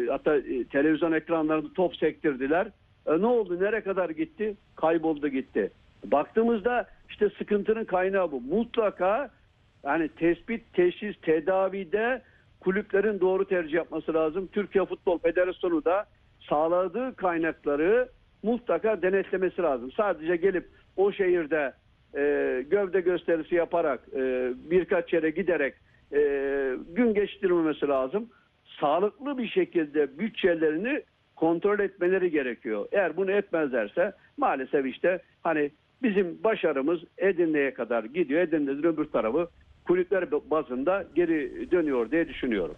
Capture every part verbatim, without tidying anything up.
hatta e, televizyon ekranlarında top sektirdiler. E, ne oldu? Nereye kadar gitti? Kayboldu gitti. Baktığımızda işte sıkıntının kaynağı bu. Mutlaka yani tespit, teşhis, tedavide kulüplerin doğru tercih yapması lazım. Türkiye Futbol Federasyonu da sağladığı kaynakları mutlaka denetlemesi lazım. Sadece gelip o şehirde e, gövde gösterisi yaparak e, birkaç yere giderek e, gün geçirmemesi lazım. Sağlıklı bir şekilde bütçelerini kontrol etmeleri gerekiyor. Eğer bunu etmezlerse maalesef işte hani bizim başarımız Edirne'ye kadar gidiyor. Edirne'nin öbür tarafı kulüpler bazında geri dönüyor diye düşünüyorum.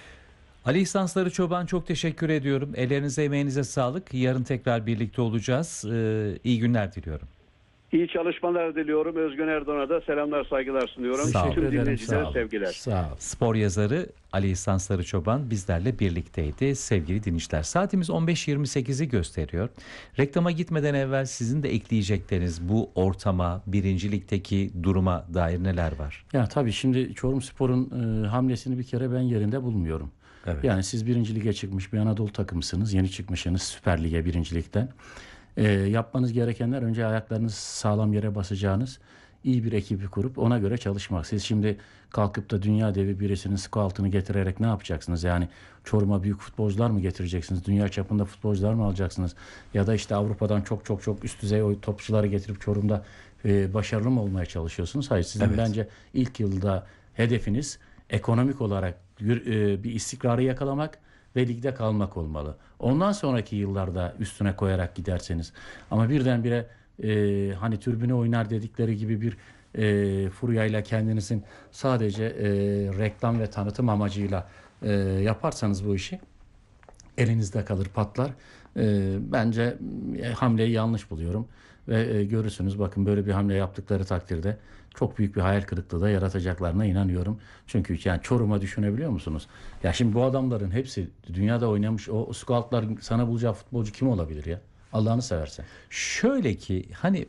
Ali İhsan Sarıçoban, çok teşekkür ediyorum. Ellerinize, emeğinize sağlık. Yarın tekrar birlikte olacağız. Ee, iyi günler diliyorum. İyi çalışmalar diliyorum. Özgün Erdoğan'a da selamlar, saygılar sunuyorum. Sağ olun. Tüm dinleyicilere sevgiler. Sağ ol. Spor yazarı Ali İhsan Sarıçoban bizlerle birlikteydi sevgili dinleyiciler. Saatimiz on beş yirmi sekizi gösteriyor. Reklama gitmeden evvel sizin de ekleyecekleriniz bu ortama, birincilikteki duruma dair neler var? Ya tabii şimdi Çorumspor'un e, hamlesini bir kere ben yerinde bulmuyorum. Evet. Yani siz birinci lige çıkmış bir Anadolu takımısınız. Yeni çıkmışsınız Süper Lig'e birincilikten. E, yapmanız gerekenler önce ayaklarınız sağlam yere basacağınız iyi bir ekibi kurup ona göre çalışmak. Siz şimdi kalkıp da dünya devi birisinin scout'unu getirerek ne yapacaksınız? Yani Çorum'a büyük futbolcular mı getireceksiniz? Dünya çapında futbolcular mı alacaksınız? Ya da işte Avrupa'dan çok çok çok üst düzey topçuları getirip Çorum'da e, başarılı mı olmaya çalışıyorsunuz? Hayır, sizin Evet. bence ilk yılda hedefiniz ekonomik olarak e, bir istikrarı yakalamak ve ligde kalmak olmalı. Ondan sonraki yıllarda üstüne koyarak giderseniz. Ama birdenbire e, hani türbüne oynar dedikleri gibi bir e, furyayla kendinizin sadece e, reklam ve tanıtım amacıyla e, yaparsanız bu işi elinizde kalır, patlar. E, bence e, hamleyi yanlış buluyorum. Ve e, görürsünüz, bakın böyle bir hamle yaptıkları takdirde çok büyük bir hayal kırıklığı da yaratacaklarına inanıyorum. Çünkü yani Çorum'a düşünebiliyor musunuz? Ya şimdi bu adamların hepsi dünyada oynamış. O, o scoutlar sana bulacağı futbolcu kim olabilir ya? Allah'ını seversen. Şöyle ki hani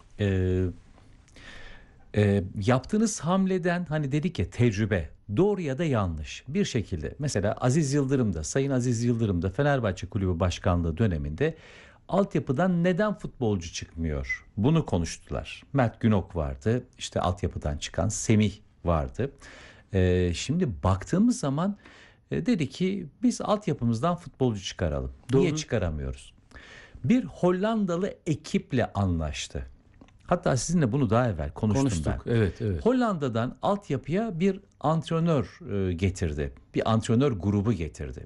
e, e, yaptığınız hamleden hani dedik ya, tecrübe doğru ya da yanlış bir şekilde. Mesela Aziz Yıldırım da, Sayın Aziz Yıldırım da Fenerbahçe Kulübü Başkanlığı döneminde altyapıdan neden futbolcu çıkmıyor? Bunu konuştular. Mert Günok vardı. İşte altyapıdan çıkan Semih vardı. Ee, şimdi baktığımız zaman e, dedi ki biz altyapımızdan futbolcu çıkaralım. Doğru. Niye çıkaramıyoruz? Bir Hollandalı ekiple anlaştı. Hatta sizinle bunu daha evvel konuştum Konuştuk. ben. Evet, evet. Hollanda'dan altyapıya bir antrenör e, getirdi. Bir antrenör grubu getirdi.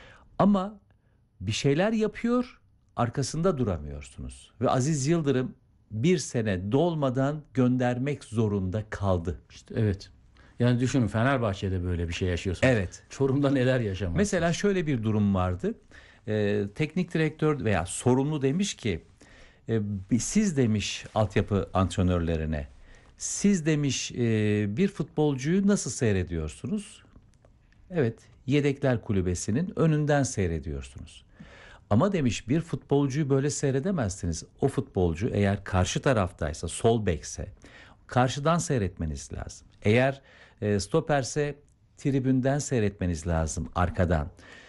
Ama bir şeyler yapıyor, arkasında duramıyorsunuz. Ve Aziz Yıldırım bir sene dolmadan göndermek zorunda kaldı. İşte evet. Yani düşünün, Fenerbahçe'de böyle bir şey yaşıyorsunuz. Evet. Çorum'da neler yaşamaz. Mesela şöyle bir durum vardı. Ee, teknik direktör veya sorumlu demiş ki e, siz demiş altyapı antrenörlerine, siz demiş e, bir futbolcuyu nasıl seyrediyorsunuz? Evet, yedekler kulübesinin önünden seyrediyorsunuz. Ama demiş bir futbolcuyu böyle seyredemezsiniz. O futbolcu eğer karşı taraftaysa, sol bekse karşıdan seyretmeniz lazım. Eğer e, stoperse tribünden seyretmeniz lazım, arkadan.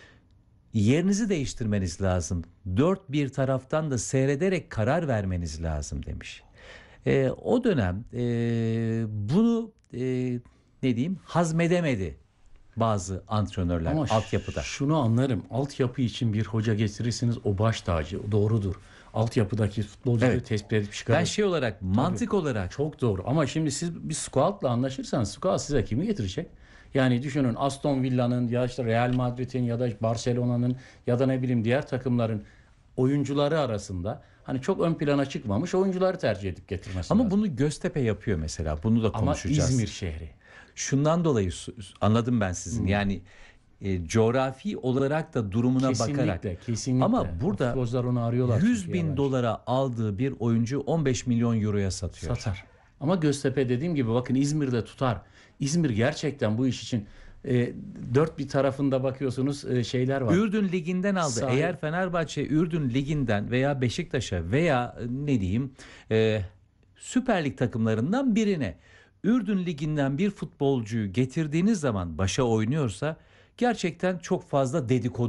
Yerinizi değiştirmeniz lazım. Dört bir taraftan da seyrederek karar vermeniz lazım demiş. E, o dönem e, bunu e, ne diyeyim hazmedemedi bazı antrenörler. Ama altyapıda. Şunu anlarım. Altyapı için bir hoca getirirsiniz, o baş tacı. O doğrudur. Altyapıdaki futbolcuları Evet. tespit edip çıkarır. Ben şey olarak, mantık olarak Çok doğru. Ama şimdi siz bir scout'la anlaşırsanız scout size kimi getirecek? Yani düşünün, Aston Villa'nın ya işte Real Madrid'in ya da Barcelona'nın ya da ne bileyim diğer takımların oyuncuları arasında hani çok ön plana çıkmamış oyuncuları tercih edip getirmesi ama lazım. bunu Göztepe yapıyor mesela. Bunu da Ama konuşacağız. İzmir şehri. Şundan dolayı anladım ben sizin. Yani e, coğrafi olarak da durumuna Kesinlikle, bakarak. kesinlikle. Ama burada futbolcular onu arıyorlar. yüz çünkü bin yabancı. dolara aldığı bir oyuncu on beş milyon euroya satıyor. Satar. Ama Göztepe dediğim gibi bakın İzmir'de tutar. İzmir gerçekten bu iş için e, dört bir tarafında bakıyorsunuz e, şeyler var. Ürdün Ligi'nden aldı. Sahip. Eğer Fenerbahçe Ürdün Ligi'nden veya Beşiktaş'a veya ne diyeyim e, Süper Lig takımlarından birine Ürdün Ligi'nden bir futbolcuyu getirdiğiniz zaman başa oynuyorsa gerçekten çok fazla dedikodu